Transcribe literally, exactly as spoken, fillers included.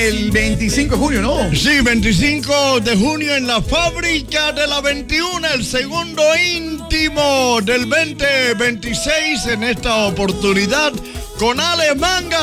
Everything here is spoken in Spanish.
el veinticinco de junio, ¿no? Sí, veinticinco de junio en la Fábrica de la veintiuno, el segundo íntimo del veinte veintiséis, en esta oportunidad con Ale Manga.